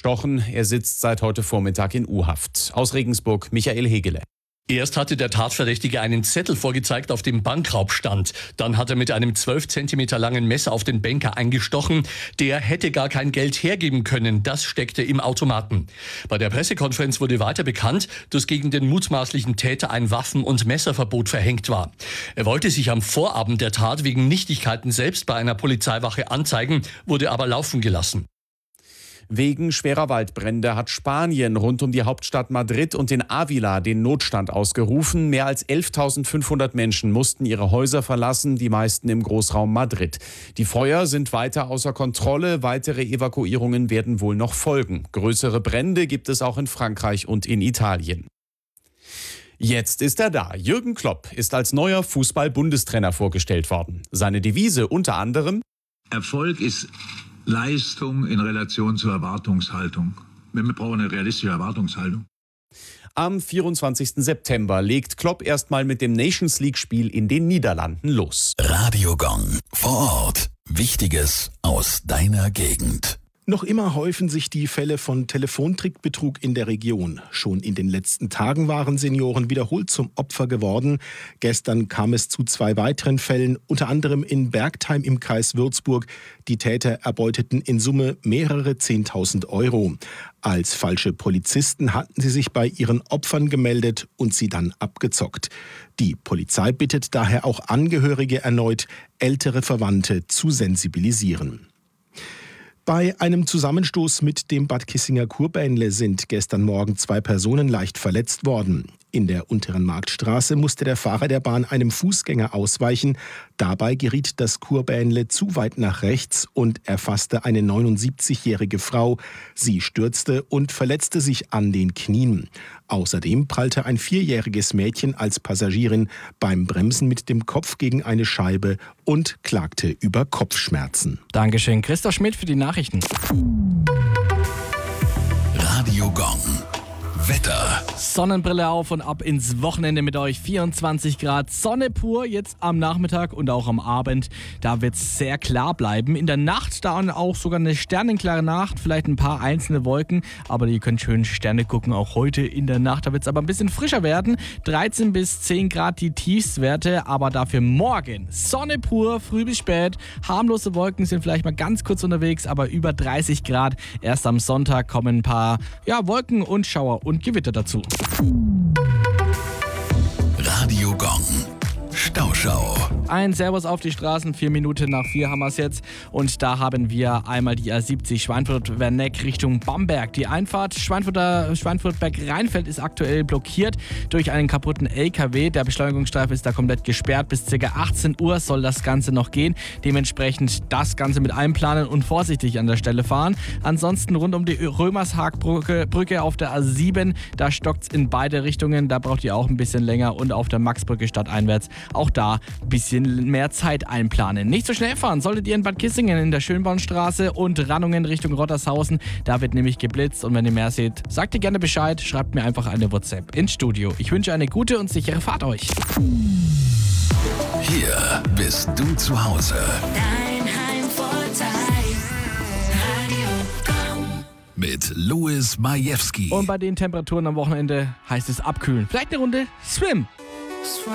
gestochen. Er sitzt seit heute Vormittag in U-Haft. Aus Regensburg, Michael Hegele. Erst hatte der Tatverdächtige einen Zettel vorgezeigt, auf dem Bankraub stand. Dann hat er mit einem 12 Zentimeter langen Messer auf den Banker eingestochen. Der hätte gar kein Geld hergeben können. Das steckte im Automaten. Bei der Pressekonferenz wurde weiter bekannt, dass gegen den mutmaßlichen Täter ein Waffen- und Messerverbot verhängt war. Er wollte sich am Vorabend der Tat wegen Nichtigkeiten selbst bei einer Polizeiwache anzeigen, wurde aber laufen gelassen. Wegen schwerer Waldbrände hat Spanien rund um die Hauptstadt Madrid und in Ávila den Notstand ausgerufen. Mehr als 11.500 Menschen mussten ihre Häuser verlassen, die meisten im Großraum Madrid. Die Feuer sind weiter außer Kontrolle. Weitere Evakuierungen werden wohl noch folgen. Größere Brände gibt es auch in Frankreich und in Italien. Jetzt ist er da. Jürgen Klopp ist als neuer Fußball-Bundestrainer vorgestellt worden. Seine Devise unter anderem: Erfolg ist Leistung in Relation zur Erwartungshaltung. Wir brauchen eine realistische Erwartungshaltung. Am 24. September legt Klopp erstmal mit dem Nations League-Spiel in den Niederlanden los. Radio Gong. Vor Ort. Wichtiges aus deiner Gegend. Noch immer häufen sich die Fälle von Telefontrickbetrug in der Region. Schon in den letzten Tagen waren Senioren wiederholt zum Opfer geworden. Gestern kam es zu 2 weiteren Fällen, unter anderem in Bergtheim im Kreis Würzburg. Die Täter erbeuteten in Summe mehrere 10.000 Euro. Als falsche Polizisten hatten sie sich bei ihren Opfern gemeldet und sie dann abgezockt. Die Polizei bittet daher auch Angehörige erneut, ältere Verwandte zu sensibilisieren. Bei einem Zusammenstoß mit dem Bad Kissinger Kurbähnle sind gestern Morgen 2 Personen leicht verletzt worden. In der unteren Marktstraße musste der Fahrer der Bahn einem Fußgänger ausweichen. Dabei geriet das Kurbähnle zu weit nach rechts und erfasste eine 79-jährige Frau. Sie stürzte und verletzte sich an den Knien. Außerdem prallte ein 4-jähriges Mädchen als Passagierin beim Bremsen mit dem Kopf gegen eine Scheibe und klagte über Kopfschmerzen. Dankeschön, Christoph Schmidt für die Nachrichten. Radio Gong. Wetter. Sonnenbrille auf und ab ins Wochenende mit euch. 24 Grad Sonne pur jetzt am Nachmittag und auch am Abend. Da wird es sehr klar bleiben. In der Nacht dann auch sogar eine sternenklare Nacht. Vielleicht ein paar einzelne Wolken, aber ihr könnt schön Sterne gucken, auch heute in der Nacht. Da wird es aber ein bisschen frischer werden. 13 bis 10 Grad die Tiefstwerte, aber dafür morgen Sonne pur, früh bis spät. Harmlose Wolken sind vielleicht mal ganz kurz unterwegs, aber über 30 Grad. Erst am Sonntag kommen ein paar Wolken und Schauer und Gewitter dazu. Radio Gong. Stauschau. Ein Servus auf die Straßen, 4 Minuten nach 4 haben wir es jetzt. Und da haben wir einmal die A70 Schweinfurt-Werneck Richtung Bamberg. Die Einfahrt Schweinfurt-Berg-Rheinfeld ist aktuell blockiert durch einen kaputten LKW. Der Beschleunigungsstreifen ist da komplett gesperrt. Bis ca. 18 Uhr soll das Ganze noch gehen. Dementsprechend das Ganze mit einplanen und vorsichtig an der Stelle fahren. Ansonsten rund um die Römershaag-Brücke auf der A7, da stockt es in beide Richtungen. Da braucht ihr auch ein bisschen länger. Und auf der Maxbrücke stadteinwärts auch da ein bisschen mehr Zeit einplanen. Nicht so schnell fahren solltet ihr in Bad Kissingen in der Schönbornstraße und Rannungen Richtung Rottershausen. Da wird nämlich geblitzt und wenn ihr mehr seht, sagt ihr gerne Bescheid, schreibt mir einfach eine WhatsApp ins Studio. Ich wünsche eine gute und sichere Fahrt euch. Hier bist du zu Hause. Dein Heimvorteil. Radio Gong. Mit Louis Majewski. Und bei den Temperaturen am Wochenende heißt es abkühlen. Vielleicht eine Runde Swim.